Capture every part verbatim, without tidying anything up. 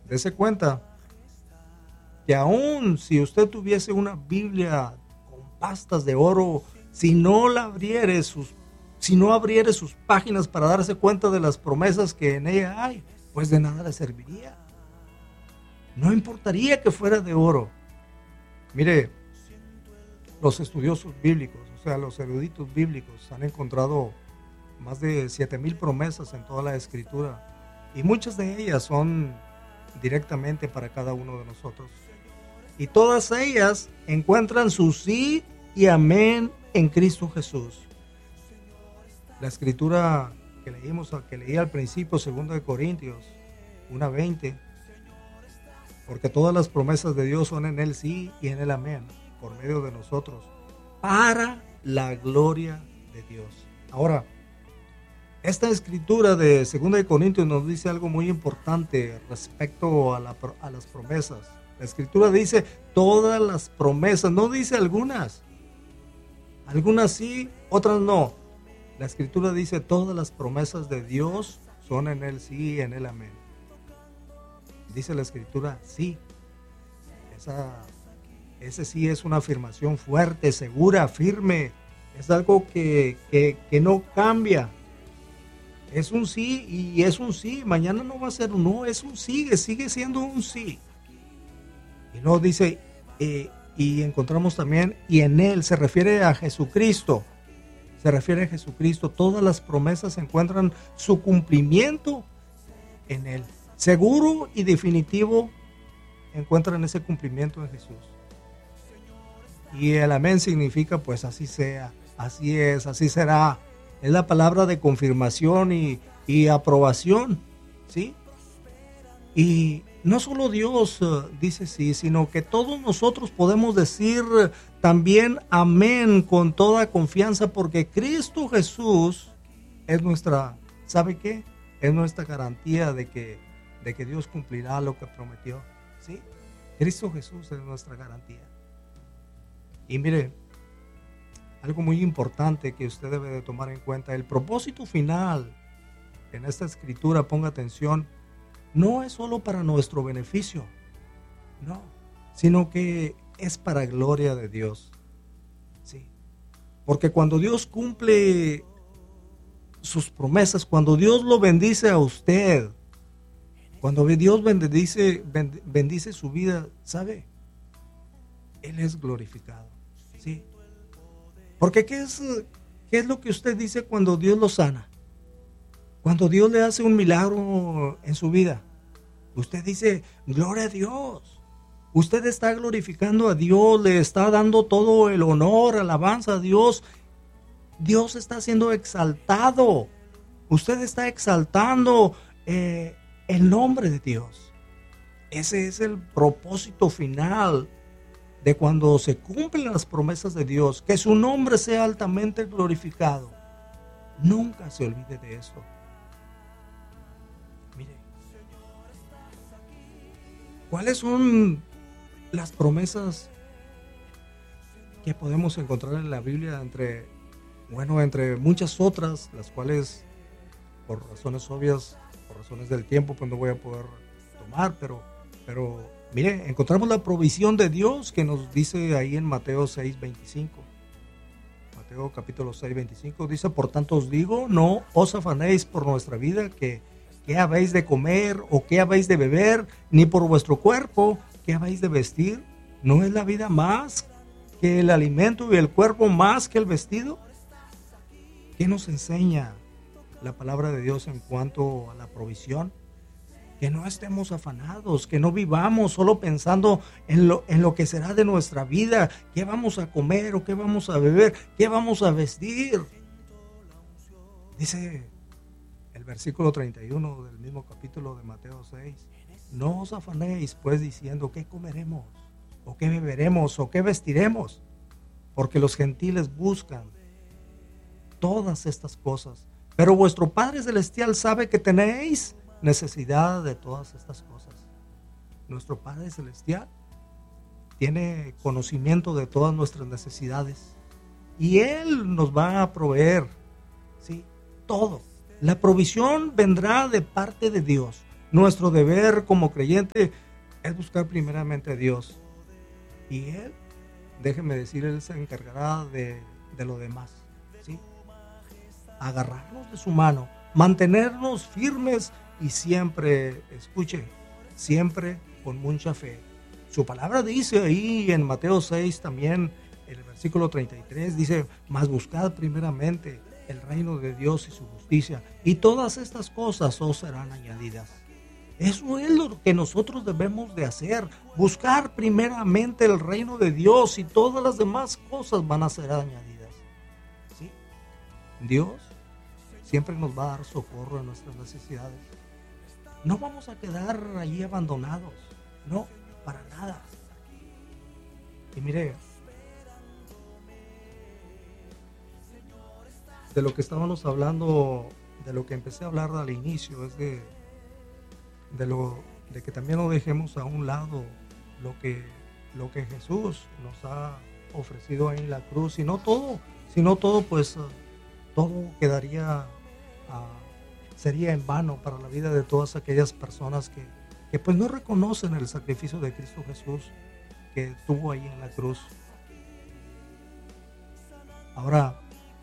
Dese cuenta que aún si usted tuviese una Biblia con pastas de oro, si no la abriere sus, si no abriere sus páginas para darse cuenta de las promesas que en ella hay, pues de nada le serviría. No importaría que fuera de oro. Mire, los estudiosos bíblicos, o sea, los eruditos bíblicos, han encontrado más de siete mil promesas en toda la Escritura, y muchas de ellas son directamente para cada uno de nosotros. Y todas ellas encuentran su sí y amén en Cristo Jesús. La Escritura que leímos, que leí al principio, segundo de Corintios uno veinte, porque todas las promesas de Dios son en el sí y en el amén, por medio de nosotros, para la gloria de Dios. Ahora, esta escritura de segunda de Corintios nos dice algo muy importante respecto a, la, a las promesas. La escritura dice todas las promesas, no dice algunas. Algunas sí, otras no. La escritura dice todas las promesas de Dios son en el sí y en el amén. Dice la escritura sí. Esa, ese sí es una afirmación fuerte, segura, firme. Es algo que, que, que no cambia. Es un sí y es un sí. Mañana no va a ser un no, es un sí, sigue siendo un sí. Y luego dice, eh, y encontramos también, y en él se refiere a Jesucristo. Se refiere a Jesucristo. Todas las promesas encuentran su cumplimiento en él. Seguro y definitivo encuentran ese cumplimiento en Jesús. Y el amén significa pues así sea, así es, así será. Es la palabra de confirmación y, y aprobación, ¿sí? Y no solo Dios uh, dice sí, sino que todos nosotros podemos decir también amén con toda confianza, porque Cristo Jesús es nuestra, ¿sabe qué? Es nuestra garantía de que, de que Dios cumplirá lo que prometió, ¿sí? Cristo Jesús es nuestra garantía. Y mire, algo muy importante que usted debe de tomar en cuenta, el propósito final en esta escritura, ponga atención, no es solo para nuestro beneficio, no, sino que es para gloria de Dios, sí, porque cuando Dios cumple sus promesas, cuando Dios lo bendice a usted, cuando Dios bendice, bendice su vida, ¿sabe? Él es glorificado, sí, porque ¿qué es, qué es lo que usted dice cuando Dios lo sana? Cuando Dios le hace un milagro en su vida, usted dice, gloria a Dios. Usted está glorificando a Dios, le está dando todo el honor, alabanza a Dios. Dios está siendo exaltado. Usted está exaltando eh, el nombre de Dios. Ese es el propósito final de cuando se cumplen las promesas de Dios, que su nombre sea altamente glorificado. Nunca se olvide de eso. Mire, ¿cuáles son las promesas que podemos encontrar en la Biblia entre, bueno, entre muchas otras, las cuales por razones obvias, por razones del tiempo, pues no voy a poder tomar, pero, pero mire, encontramos la provisión de Dios que nos dice ahí en Mateo seis veinticinco. Mateo capítulo seis veinticinco dice, por tanto os digo, no os afanéis por nuestra vida, que qué habéis de comer o qué habéis de beber, ni por vuestro cuerpo, qué habéis de vestir. ¿No es la vida más que el alimento y el cuerpo más que el vestido? ¿Qué nos enseña la palabra de Dios en cuanto a la provisión? Que no estemos afanados, que no vivamos solo pensando en lo, en lo que será de nuestra vida, qué vamos a comer o qué vamos a beber, qué vamos a vestir. Dice el versículo treinta y uno del mismo capítulo de Mateo seis, no os afanéis pues diciendo qué comeremos, o qué beberemos, o qué vestiremos, porque los gentiles buscan todas estas cosas, pero vuestro Padre Celestial sabe que tenéis necesidad de todas estas cosas. Nuestro Padre Celestial tiene conocimiento de todas nuestras necesidades y Él nos va a proveer, ¿sí? Todo. La provisión vendrá de parte de Dios. Nuestro deber como creyente es buscar primeramente a Dios. Y Él, déjeme decir, Él se encargará de, de lo demás, ¿sí? Agarrarnos de su mano, mantenernos firmes y siempre, escuche, siempre con mucha fe. Su palabra dice ahí en Mateo seis también, en el versículo treinta y tres, dice, mas buscad primeramente el reino de Dios y su justicia, y todas estas cosas os serán añadidas. Eso es lo que nosotros debemos de hacer, buscar primeramente el reino de Dios y todas las demás cosas van a ser añadidas. ¿Sí? Dios siempre nos va a dar socorro en nuestras necesidades. No vamos a quedar allí abandonados, no, para nada. Y mire, de lo que estábamos hablando, de lo que empecé a hablar al inicio, es de, de, lo, de que también no dejemos a un lado lo que, lo que Jesús nos ha ofrecido ahí en la cruz, si no todo, si no todo, pues todo quedaría, uh, sería en vano para la vida de todas aquellas personas que, que pues no reconocen el sacrificio de Cristo Jesús que tuvo ahí en la cruz. Ahora,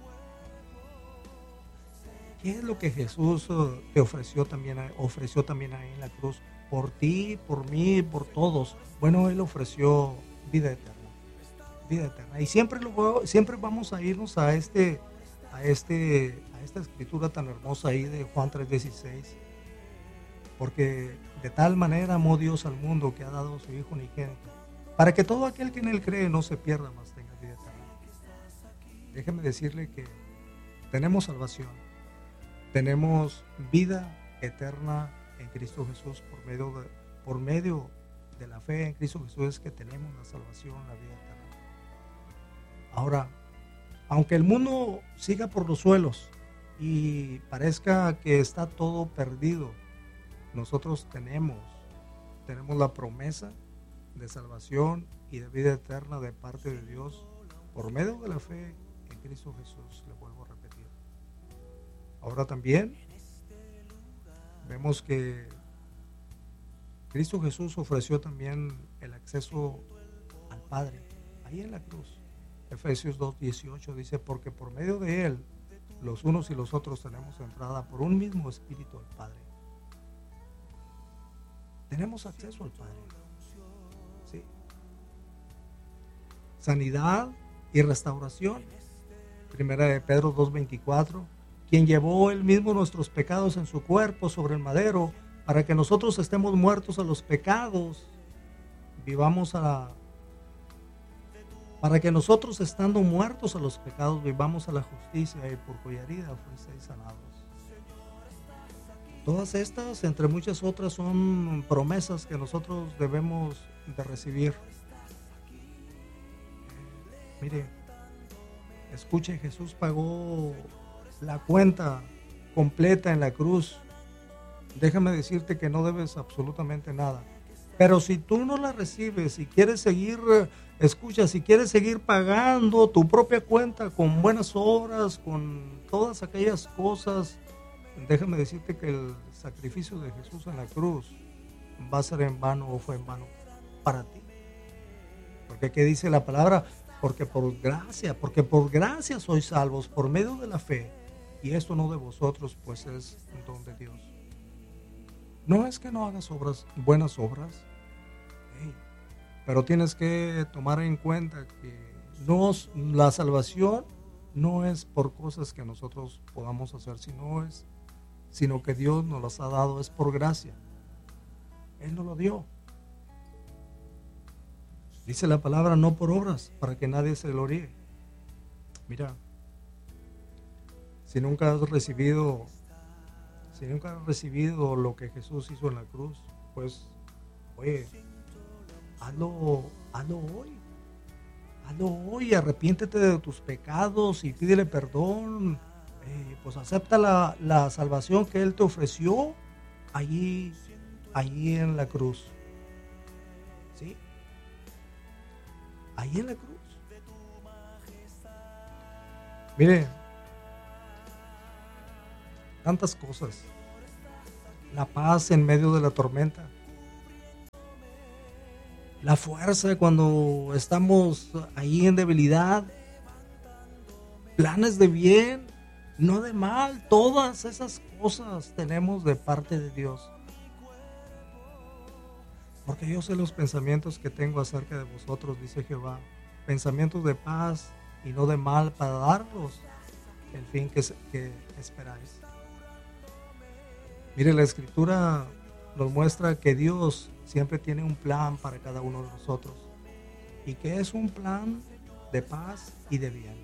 ¿qué es lo que Jesús uh, te ofreció también, ofreció también ahí en la cruz? Por ti, por mí, por todos. Bueno, Él ofreció vida eterna. Vida eterna. Y siempre, lo, siempre vamos a irnos a, este, a, este, a esta escritura tan hermosa ahí de Juan tres dieciséis. Porque de tal manera amó Dios al mundo que ha dado a su Hijo unigénito, para que todo aquel que en Él cree no se pierda, mas tenga vida eterna. Déjeme decirle que tenemos salvación. Tenemos vida eterna en Cristo Jesús por medio de, por medio de la fe en Cristo Jesús es que tenemos la salvación, la vida eterna. Ahora, aunque el mundo siga por los suelos y parezca que está todo perdido, nosotros tenemos, tenemos la promesa de salvación y de vida eterna de parte de Dios por medio de la fe en Cristo Jesús, le vuelvo a repetir. Ahora también vemos que Cristo Jesús ofreció también el acceso al Padre, ahí en la cruz. Efesios dos dieciocho dice, porque por medio de Él, los unos y los otros tenemos entrada por un mismo Espíritu al Padre. Tenemos acceso al Padre. ¿Sí? Sanidad y restauración. Primera de Pedro dos veinticuatro, quien llevó él mismo nuestros pecados en su cuerpo sobre el madero, para que nosotros estemos muertos a los pecados, vivamos a la, para que nosotros estando muertos a los pecados, vivamos a la justicia, y por cuya herida fuisteis sanados. Todas estas, entre muchas otras, son promesas que nosotros debemos de recibir. Mire, escuche, Jesús pagó la cuenta completa en la cruz. Déjame decirte que no debes absolutamente nada. Pero si tú no la recibes y quieres seguir, escucha, si quieres seguir pagando tu propia cuenta con buenas obras, con todas aquellas cosas, déjame decirte que el sacrificio de Jesús en la cruz va a ser en vano o fue en vano para ti. Porque ¿qué dice la palabra? Porque por gracia, porque por gracia sois salvos por medio de la fe. Y esto no de vosotros, pues es don de Dios. No es que no hagas obras, buenas obras, hey, pero tienes que tomar en cuenta que no, la salvación no es por cosas que nosotros podamos hacer, sino, es, sino que Dios nos las ha dado, es por gracia. Él nos lo dio. Dice la palabra, no por obras, para que nadie se gloríe. Mira, si nunca has recibido, si nunca has recibido lo que Jesús hizo en la cruz, pues, oye, hazlo, hazlo hoy. Hazlo hoy, arrepiéntete de tus pecados y pídele perdón. Eh, pues acepta la, la salvación que Él te ofreció allí, allí en la cruz. ¿Sí? Allí en la cruz. Mire, tantas cosas, la paz en medio de la tormenta, la fuerza cuando estamos ahí en debilidad, planes de bien, no de mal. Todas esas cosas tenemos de parte de Dios. Porque yo sé los pensamientos que tengo acerca de vosotros, dice Jehová, pensamientos de paz y no de mal, para daros el fin que, que esperáis. Mire, la Escritura nos muestra que Dios siempre tiene un plan para cada uno de nosotros, y que es un plan de paz y de bien.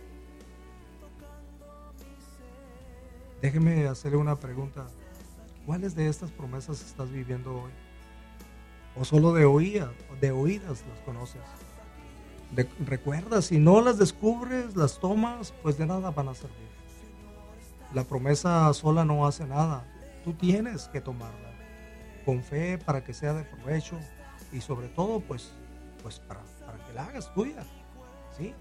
Déjeme hacerle una pregunta. ¿Cuáles de estas promesas estás viviendo hoy? ¿O solo de oídas, de oídas las conoces? De, recuerda, si no las descubres, las tomas, pues de nada van a servir. La promesa sola no hace nada. Tú tienes que tomarla con fe para que sea de provecho, y sobre todo pues, pues para, para que la hagas tuya, ¿sí?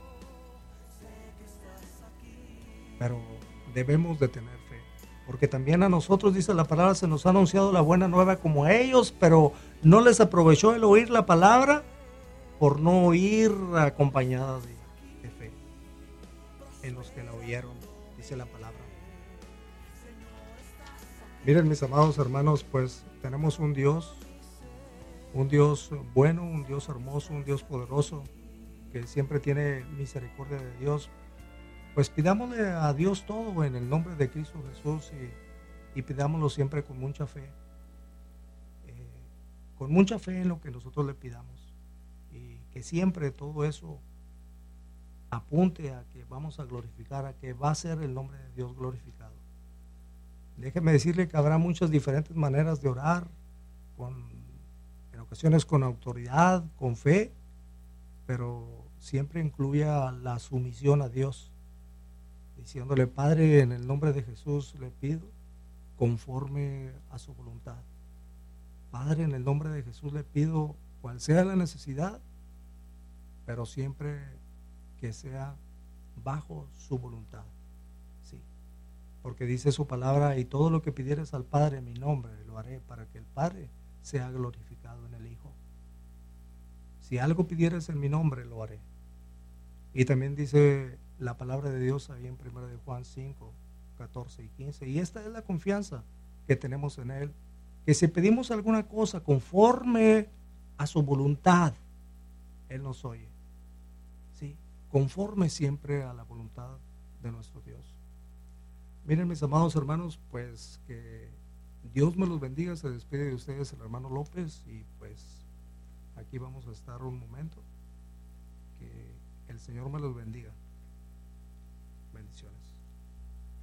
Pero debemos de tener fe, porque también a nosotros, dice la palabra, se nos ha anunciado la buena nueva como a ellos, pero no les aprovechó el oír la palabra por no oír acompañada de, de fe en los que la oyeron, dice la palabra. Miren, mis amados hermanos, pues tenemos un Dios, un Dios bueno, un Dios hermoso, un Dios poderoso, que siempre tiene misericordia de Dios. Pues pidámosle a Dios todo en el nombre de Cristo Jesús, y, y pidámoslo siempre con mucha fe, eh, con mucha fe en lo que nosotros le pidamos, y que siempre todo eso apunte a que vamos a glorificar, a que va a ser el nombre de Dios glorificado. Déjeme decirle que habrá muchas diferentes maneras de orar, con, en ocasiones con autoridad, con fe, pero siempre incluya la sumisión a Dios, diciéndole: Padre, en el nombre de Jesús le pido conforme a su voluntad. Padre, en el nombre de Jesús le pido cual sea la necesidad, pero siempre que sea bajo su voluntad. Sí, porque dice su palabra: y todo lo que pidieres al Padre en mi nombre lo haré, para que el Padre sea glorificado en el Hijo. Si algo pidieres en mi nombre, lo haré. Y también dice la palabra de Dios ahí en primera de Juan cinco, catorce y quince, y esta es la confianza que tenemos en Él, que si pedimos alguna cosa conforme a su voluntad, Él nos oye. Sí, conforme siempre a la voluntad de nuestro Dios. Miren, mis amados hermanos, pues que Dios me los bendiga. Se despide de ustedes el hermano López, y pues aquí vamos a estar un momento. Que el Señor me los bendiga.